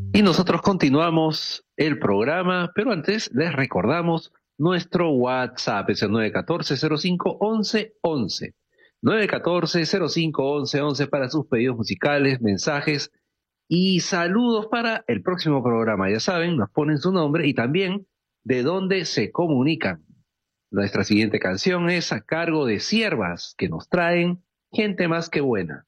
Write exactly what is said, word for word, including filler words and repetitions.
Y nosotros continuamos el programa, pero antes les recordamos nuestro WhatsApp, es el nueve uno cuatro, cero cinco, once, once. nueve uno cuatro, cero cinco, once, once para sus pedidos musicales, mensajes y saludos para el próximo programa. Ya saben, nos ponen su nombre y también de dónde se comunican. Nuestra siguiente canción es a cargo de Siervas, que nos traen Gente Más que Buena.